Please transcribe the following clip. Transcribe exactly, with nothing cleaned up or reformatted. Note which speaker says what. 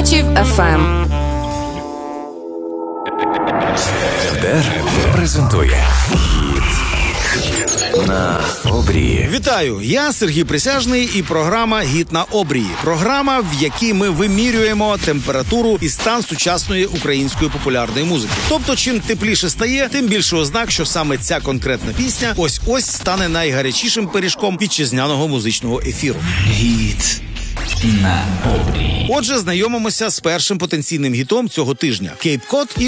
Speaker 1: Мукачів еф ем.
Speaker 2: ДЕР презентує «Гіт на обрії».
Speaker 3: Вітаю, я Сергій Присяжний і програма «Гіт на обрії». Програма, в якій ми вимірюємо температуру і стан сучасної української популярної музики. Тобто, чим тепліше стає, тим більше ознак, що саме ця конкретна пісня ось-ось стане найгарячішим пиріжком вітчизняного музичного ефіру.
Speaker 2: «Гіт на обрії».
Speaker 3: Отже, знайомимося з першим потенційним гітом цього тижня. Кейп Код і